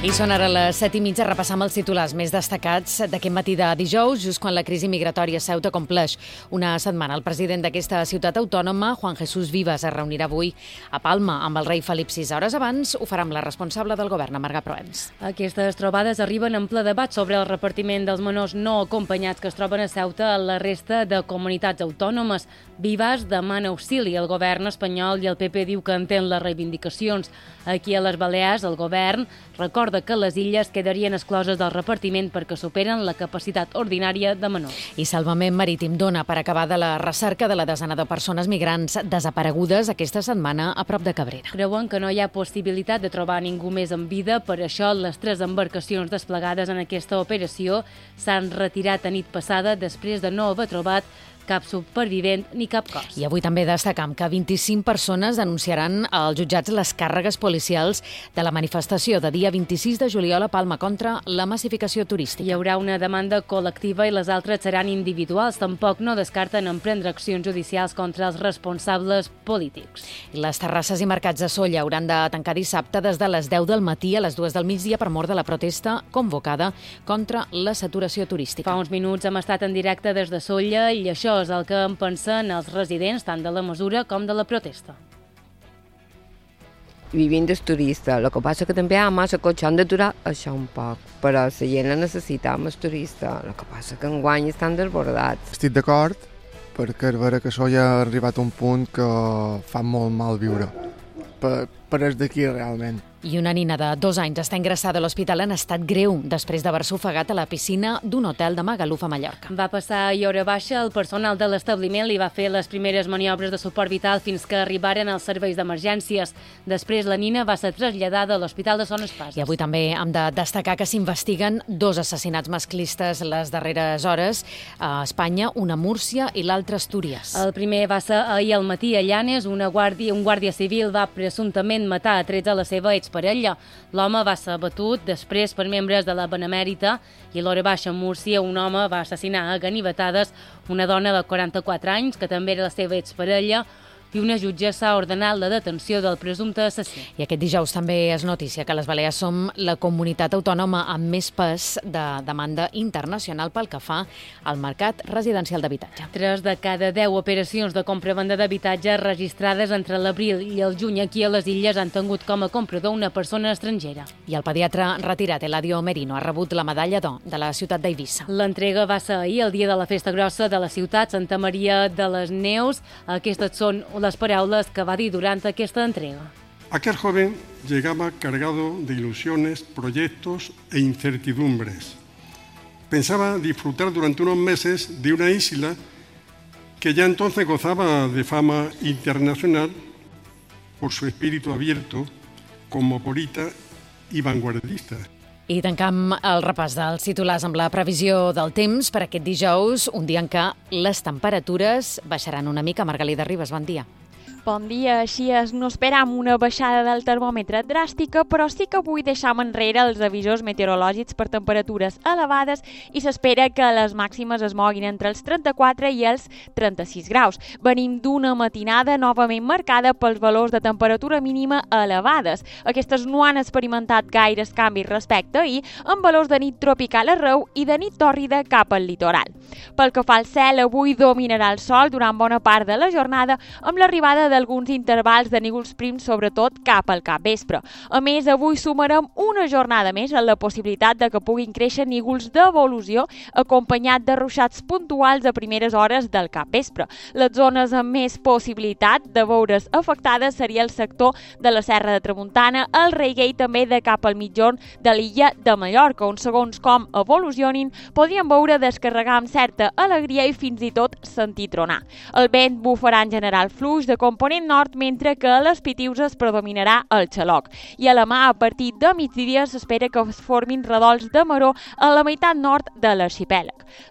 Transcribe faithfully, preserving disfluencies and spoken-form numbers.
I són ara les set i mitja, repassam els titulars més destacats d'aquest matí de dijous, just quan la crisi migratòria a Ceuta compleix una setmana. El president d'aquesta ciutat autònoma, Juan Jesús Vivas, es reunirà avui a Palma amb el rei Felip sis. Hores abans ho farà amb la responsable del govern, Marga Proens. Aquestes trobades arriben en ple debat sobre el repartiment dels menors no acompanyats que es troben a Ceuta a la resta de comunitats autònomes. Vivas demana auxili al govern espanyol i el P P diu que entén les reivindicacions. Aquí a les Balears, el govern recorda que les illes quedarien excloses del repartiment perquè superen la capacitat ordinària de menors. I Salvament Marítim dona per acabada la recerca de la desena de persones migrants desaparegudes aquesta setmana a prop de Cabrera. Creuen que no hi ha possibilitat de trobar ningú més en vida, per això les tres embarcacions desplegades en aquesta operació s'han retirat a nit passada després de no haver trobat cap supervivent ni cap cos. I avui també destacam que vint-i-cinc persones denunciaran als jutjats les càrregues policials de la manifestació de dia vint-i-sis de juliol a Palma contra la massificació turística. Hi haurà una demanda col·lectiva i les altres seran individuals. Tampoc no descarten emprendre accions judicials contra els responsables polítics. Les terrasses i mercats de Sóller hauran de tancar dissabte des de les deu del matí a les dues del migdia per mor de la protesta convocada contra la saturació turística. Fa uns minuts hem estat en directe des de Sóller i això és el que en pensen els residents tant de la mesura com de la protesta. Vivim dels turistes, el que passa que també hi ha massa cotxe, han d'aturar això un poc, però la gent la necessita amb els turistes, el que passa que enguany estan desbordats. Estic d'acord, perquè és vera que això ja ha arribat a un punt que fa molt mal viure, per, per els d'aquí realment. I una nina de dos anys està ingressada a l'hospital en estat greu després d'haver-se ofegat a la piscina d'un hotel de Magaluf a Mallorca. Va passar i hora baixa, el personal de l'establiment li va fer les primeres maniobres de suport vital fins que arribaren els serveis d'emergències. Després la nina va ser traslladada a l'hospital de Son Espases. I avui també hem de destacar que s'investiguen dos assassinats masclistes les darreres hores a Espanya, una a Múrcia i l'altra a Astúries. El primer va ser ahir al matí a Llanes, una guàrdia, un guàrdia civil va presumptament matar a trets a la seva exparella. L'home va ser abatut després per membres de la Benemèrita i a l'hora baixa a Múrcia un home va assassinar a ganivetades una dona de quaranta-quatre anys que també era la seva exparella i una jutge s'ha ordenat la detenció del presumpte assassí. I aquest dijous també és notícia que les Balears som la comunitat autònoma amb més pes de demanda internacional pel que fa al mercat residencial d'habitatge. Tres de cada deu operacions de compra-venda d'habitatge registrades entre l'abril i el juny aquí a les Illes han tingut com a comprador una persona estrangera. I el pediatre retirat Eladio Merino ha rebut la medalla d'or de la ciutat d'Eivissa. L'entrega va ser ahir, el dia de la festa grossa de la ciutat, Santa Maria de les Neus. Aquestes són les paraules que va dir durant aquesta entrega. Aquel joven llegaba cargado de ilusiones, proyectos e incertidumbres. Pensaba disfrutar durante unos meses de una isla que ya entonces gozaba de fama internacional por su espíritu abierto, cosmopolita y vanguardista. I tancam el repàs dels titulars amb la previsió del temps per aquest dijous, un dia en què les temperatures baixaran una mica. Margalida Ribas, bon dia. Bon dia, així és, no esperam una baixada del termòmetre dràstica, però sí que vull deixar enrere els avisos meteorològics per temperatures elevades i s'espera que les màximes es moguin entre els trenta-quatre i els trenta-sis graus. Venim d'una matinada novament marcada pels valors de temperatura mínima elevades. Aquestes no han experimentat gaires canvis respecte a ahir, amb valors de nit tropical arreu i de nit tòrrida cap al litoral. Pel que fa al cel, avui dominarà el sol durant bona part de la jornada, amb l'arribada de d'alguns intervals de núvols prims, sobretot cap al capvespre. A més, avui sumarem una jornada més en la possibilitat de que puguin créixer núvols d'evolució acompanyat de ruixats puntuals a primeres hores del capvespre. Les zones amb més possibilitat de veure's afectades seria el sector de la Serra de Tramuntana, el Reguer i també de cap al mitjorn de l'illa de Mallorca, on segons com evolucionin podríem veure descarregar amb certa alegria i fins i tot sentir tronar. El vent bufarà en general fluix de component nord, mentre que a les Pitiuses predominarà el xaloc. I a la mà, a partir de migdia, s'espera que es formin redols de maror a la meitat nord de l'arxipèlag.